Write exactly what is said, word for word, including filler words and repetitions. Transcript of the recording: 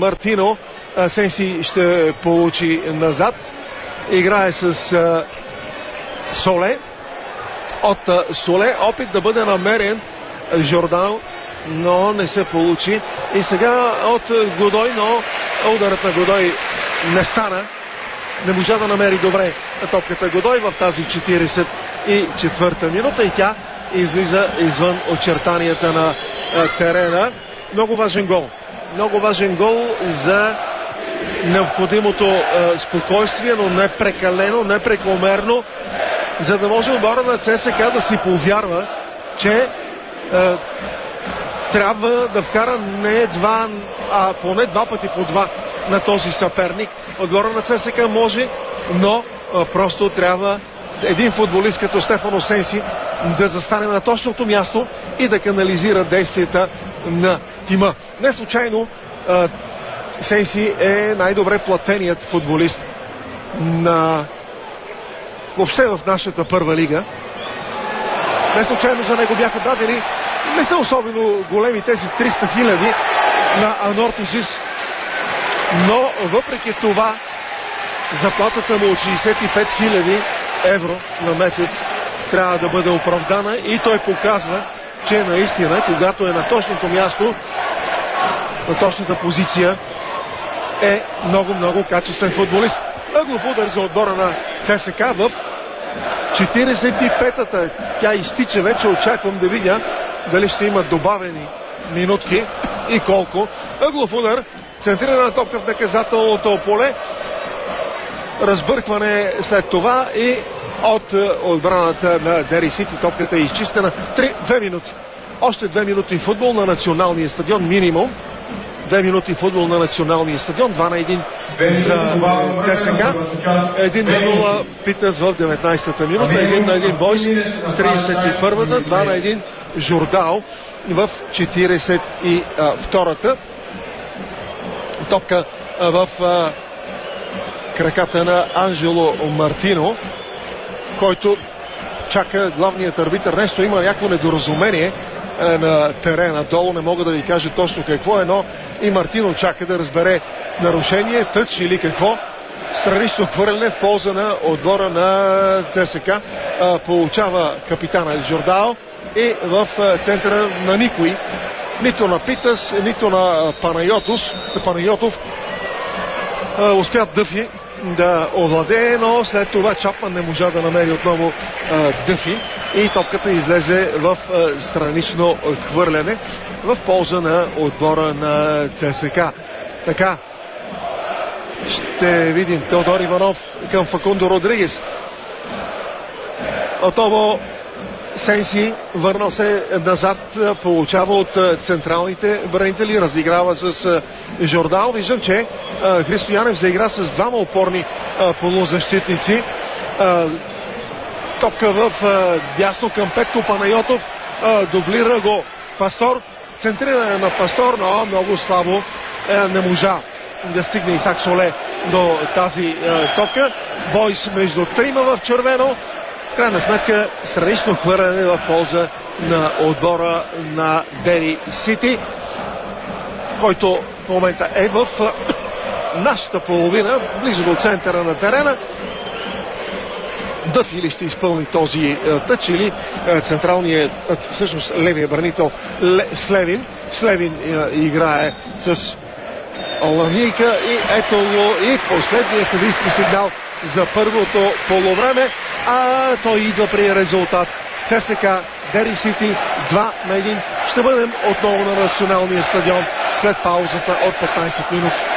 Мартино. Сенси ще получи назад. Играе с а, Соле. От а, Соле опит да бъде намерен Жордан, но не се получи. И сега от Годой, но ударът на Годой не стана. Не можа да намери добре топката Годой в тази четиридесет и четвърта минута и тя излиза извън очертанията на а, терена. Много важен гол. Много важен гол за необходимото а, спокойствие, но не прекалено, не прекомерно, за да може отбора на ЦСКА да си повярва, че а, трябва да вкара не два, а поне два пъти по два на този съперник. Отбора на ЦСКА може, но а, просто трябва един футболист като Стефано Сенси да застане на точното място и да канализира действията на тима. Не случайно а, Сенси е най-добре платеният футболист на въобще в нашата първа лига. Не случайно за него бяха дадени не са особено големи тези триста хиляди на Анортозис, но въпреки това заплатата му от шейсет и пет хиляди евро на месец трябва да бъде оправдана и той показва, че наистина, когато е на точното място, на точната позиция, е много-много качествен футболист. Ъглов удар за отбора на ЦСКА в четиридесет и петата. Тя изтича вече, очаквам да видя дали ще има добавени минутки и колко. Ъглов удар, центрирана топка в наказателното поле. Разбъркване след това и от отбраната на Дери Сити топката е изчистена. Две минути. Още две минути футбол на националния стадион минимум. Две минути футбол на националния стадион. два на един за ЦСКА. един на нула Питърс в деветнадесетата минута. един на един Бойс в тридесет и първата. два на един Жордао в четиридесет и втората. Топка в краката на Анжело Мартино, който чака главният арбитър. Нещо има някакво недоразумение на терена долу, не мога да ви кажа точно какво е, но и Мартино чака да разбере нарушение, тъч или какво. Странично хвърляне в полза на отбора на ЦСКА. Получава капитана Жордао и в центъра на никой, нито на Питас, нито на Панайотос, на Панайотов, успя Дъфи да овладее, но след това Чапман не можа да намери отново а, Дъфи и топката излезе в а, странично хвърляне в полза на отбора на ЦСКА. Така, ще видим Теодор Иванов към Факундо Родригес. Отново Сенси върнал се назад, получава от централните бранители, разиграва с Жордао. Виждам, че Христо Янев заигра с двама опорни полузащитници. Топка в дясно към Петко Панайотов, дублира го Пастор, центриране на Пастор, но много слабо не можа да стигне Исак Соле до тази топка. Бойс между трима в червено. В крайна сметка странично хвърляне в полза на отбора на Дери Сити, който в момента е в нашата половина, близо до центъра на терена. Дъфи ли ще изпълни този тъч или централният, всъщност левия бранител Слевин. Слевин играе с Ланийка и ето го и последният съдийски сигнал за първото полувреме, а той идва при резултат. ЦСКА Дери Сити два на един. Ще бъдем отново на националния стадион след паузата от петнадесет минути.